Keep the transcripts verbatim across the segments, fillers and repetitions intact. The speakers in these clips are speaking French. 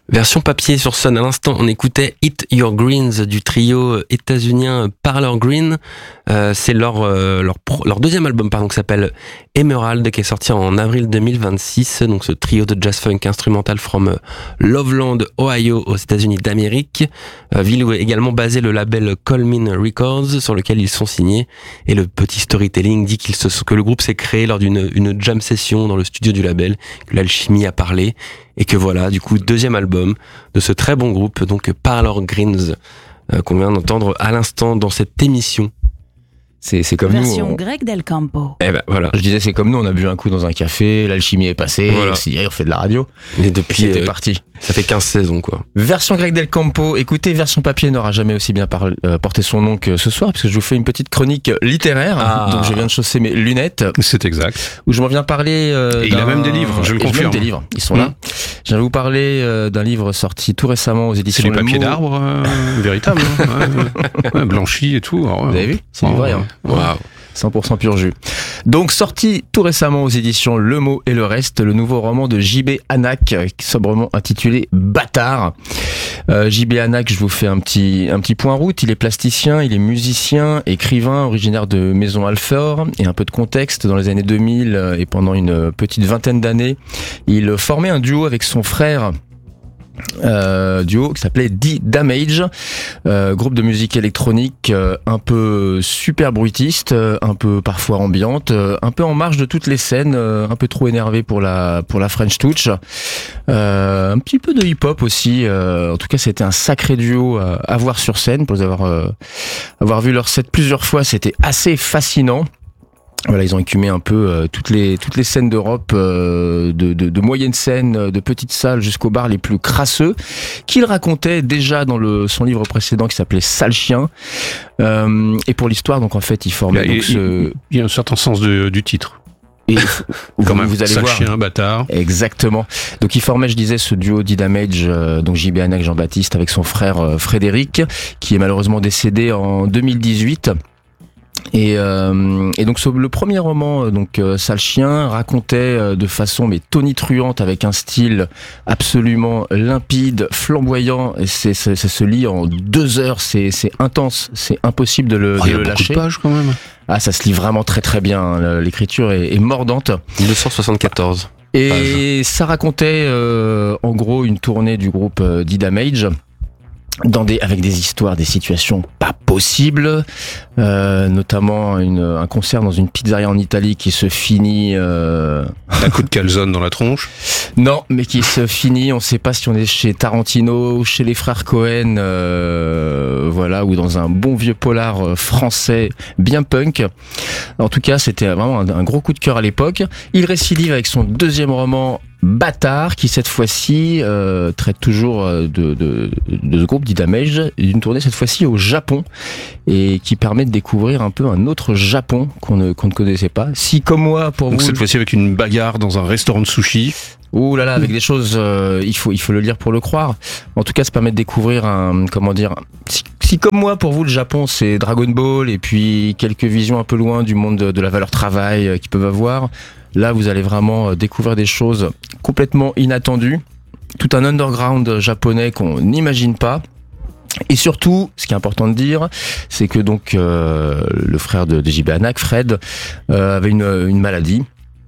Version papier sur Sun. À l'instant, on écoutait Eat Your Greens du trio états-unien Parlor Green. Euh, c'est leur, euh, leur, pro, leur deuxième album, pardon, qui s'appelle Emerald, qui est sorti en avril deux mille vingt-six. Donc, ce trio de jazz funk instrumental from Loveland, Ohio, aux États-Unis d'Amérique. Euh, ville où est également basé le label Colmin Records, sur lequel ils sont signés. Et le petit storytelling dit qu'il se, que le groupe s'est créé lors d'une une jam session dans le studio du label, que l'alchimie a parlé. Et que voilà, du coup, deuxième album de ce très bon groupe, donc Parlor Greens, euh, qu'on vient d'entendre à l'instant dans cette émission. C'est, c'est comme Version nous. On... Greg Del Campo. Eh ben voilà. Je disais, c'est comme nous, on a bu un coup dans un café, l'alchimie est passée, Voilà. on s'est dit, on fait de la radio. Et depuis, Et c'était euh, parti. ça fait quinze saisons, quoi. Version Greg Del Campo. Écoutez, version papier n'aura jamais aussi bien par, euh, porté son nom que ce soir, parce que je vous fais une petite chronique littéraire. Ah. Donc je viens de chausser mes lunettes, C'est exact. où je m'en viens parler. Euh, Et il a d'un- même des livres, je le Et j'ai confirme. même des livres, ils sont Mmh. là. Je viens vous parler euh, d'un livre sorti tout récemment aux C'est éditions du Le papier Mot. d'arbre euh, véritable, hein. ouais, ouais. Ouais, blanchi et tout. Alors, ouais. Vous avez vu? C'est du Oh, vrai, hein. Waouh. cent pour cent pur jus. Donc sorti tout récemment aux éditions Le Mot et le Reste, le nouveau roman de J B Hanak, euh, sobrement intitulé Bâtard. Euh, J B Hanak, je vous fais un petit un petit point route. Il est plasticien, il est musicien, écrivain, originaire de Maison Alfort. Et un peu de contexte, dans les années deux mille euh, et pendant une petite vingtaine d'années, il formait un duo avec son frère. Euh, duo qui s'appelait D-Damage, euh, groupe de musique électronique euh, un peu super bruitiste, euh, un peu parfois ambiante, euh, un peu en marge de toutes les scènes, euh, un peu trop énervé pour la pour la French Touch, euh, un petit peu de hip-hop aussi. Euh, en tout cas, c'était un sacré duo à, à voir sur scène. Pour avoir euh, avoir vu leur set plusieurs fois, c'était assez fascinant. Voilà, ils ont écumé un peu euh, toutes les toutes les scènes d'Europe, euh, de, de, de moyennes scènes, de petites salles jusqu'aux bars les plus crasseux, qu'il racontait déjà dans le son livre précédent qui s'appelait Sale Chien. Euh, et pour l'histoire, donc en fait, il formait Il y a- donc ce. il y a un certain sens de, du titre. Et Quand vous, même. vous allez Sale voir. chien, bâtard. Exactement. Donc il formait, je disais, ce duo D-Damage, euh, donc J B Hanak, Jean-Baptiste, avec son frère euh, Frédéric, qui est malheureusement décédé en deux mille dix-huit. Et, euh, et donc ce, le premier roman, euh, donc euh, Sale Chien, racontait euh, de façon mais tonitruante, avec un style absolument limpide, flamboyant. Et c'est, c'est, ça se lit en deux heures, c'est, c'est intense, c'est impossible de le, Oh, de il y a le beaucoup lâcher. de pages quand même. Ah, ça se lit vraiment très très bien. hein. L'écriture est, est mordante. deux cent soixante-quatorze. Et ça racontait euh, en gros une tournée du groupe euh, D-Damage. Dans des, avec des histoires, des situations pas possibles, euh, notamment une, un concert dans une pizzeria en Italie qui se finit... Euh... Un coup de calzone dans la tronche. Non, mais qui se finit, on sait pas si on est chez Tarantino, chez les frères Cohen, euh, voilà, ou dans un bon vieux polar français bien punk. En tout cas, c'était vraiment un, un gros coup de cœur à l'époque. Il récidive avec son deuxième roman, Bâtard, qui cette fois-ci euh, traite toujours de, de, de ce groupe D-Damage, d'une tournée cette fois-ci au Japon, et qui permet de découvrir un peu un autre Japon qu'on ne, qu'on ne connaissait pas. Si comme moi, pour Donc vous... cette fois-ci avec une bagarre dans un restaurant de sushi. Ouh là là, avec des choses, euh, il faut il faut le lire pour le croire. En tout cas, ça permet de découvrir un, comment dire, si, si comme moi pour vous le Japon c'est Dragon Ball et puis quelques visions un peu loin du monde de, de la valeur travail euh, qu'ils peuvent avoir, là vous allez vraiment découvrir des choses complètement inattendues, tout un underground japonais qu'on n'imagine pas. Et surtout, ce qui est important de dire, c'est que donc euh, le frère de, de J B Hanak, Fred, euh, avait une, une maladie.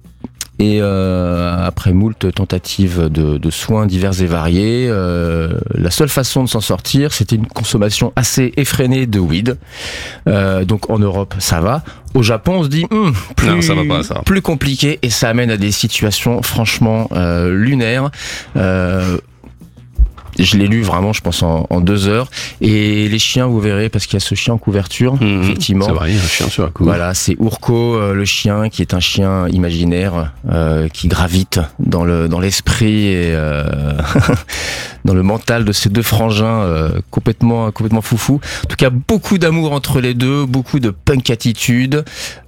Et euh, après moult tentatives de, de soins divers et variés, euh, la seule façon de s'en sortir, c'était une consommation assez effrénée de weed. Euh, donc en Europe, ça va. Au Japon, on se dit hum, plus, Non, ça va pas, ça. plus compliqué, et ça amène à des situations franchement euh, lunaires. Euh, Je l'ai lu vraiment, je pense, en, en deux heures. Et les chiens, vous verrez, parce qu'il y a ce chien en couverture, Mmh, effectivement. C'est vrai, il y a un chien sur la couve. Voilà, c'est Urko, euh, le chien, qui est un chien imaginaire euh, qui gravite dans le dans l'esprit et euh, dans le mental de ces deux frangins euh, complètement complètement foufou. En tout cas, beaucoup d'amour entre les deux, beaucoup de punk attitude,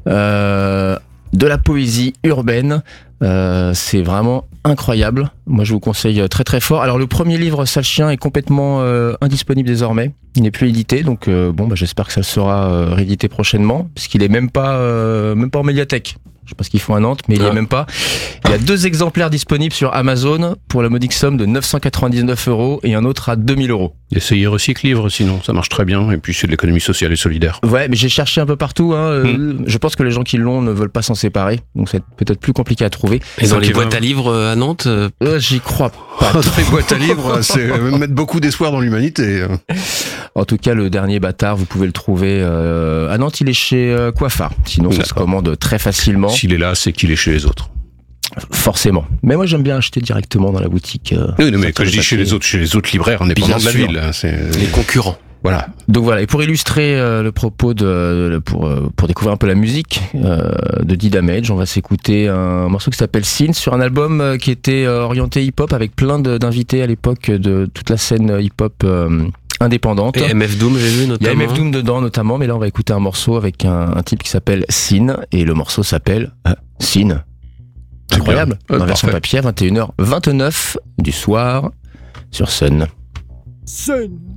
euh, de la poésie urbaine. Euh, c'est vraiment incroyable. Moi, je vous conseille très très fort. Alors, le premier livre, Sale Chien, est complètement euh, indisponible désormais. Il n'est plus édité, donc euh, bon, bah, j'espère que ça sera euh, réédité prochainement, puisqu'il est même pas euh, même pas en médiathèque. Je sais pas ce qu'ils font à Nantes, mais il y Ouais. est même pas. Il y a deux exemplaires disponibles sur Amazon pour la modique somme de neuf cent quatre-vingt-dix-neuf euros et un autre à deux mille euros. Essayez Recycle Livre, sinon ça marche très bien. Et puis c'est de l'économie sociale et solidaire. Ouais, mais j'ai cherché un peu partout. Hein. Euh, Mm. Je pense que les gens qui l'ont ne veulent pas s'en séparer, donc c'est peut-être plus compliqué à trouver. Et dans les cinq boîtes vingt. à livres euh, à Nantes, euh, Euh, J'y crois pas. Dans les boîtes à livres, c'est mettre beaucoup d'espoir dans l'humanité. En tout cas, le dernier Bâtard, vous pouvez le trouver euh, à Nantes. Il est chez euh, Coiffard. Sinon, ça se D'accord. commande très facilement, S'il est là, c'est qu'il est chez les autres. forcément. Mais moi, j'aime bien acheter directement dans la boutique. euh, Oui, non, mais ça quand je dis tient chez le les autres, chez les autres libraires indépendants Bien de la sûr. ville. hein, C'est les concurrents. voilà. Donc voilà, et pour illustrer euh, le propos de, pour euh, pour découvrir un peu la musique euh, de D-Damage, on va s'écouter un morceau qui s'appelle Sin sur un album euh, qui était euh, orienté hip-hop avec plein de- d'invités à l'époque de toute la scène hip-hop euh, indépendante. Et M F Doom, j'ai vu Il y a notamment. M F Doom dedans notamment, mais là on va écouter un morceau avec un, un type qui s'appelle Sin et le morceau s'appelle euh, Sin. C'est Incroyable. bien. Euh, Dans la version parfait. papier à vingt et une heures vingt-neuf du soir sur Sun. Sun.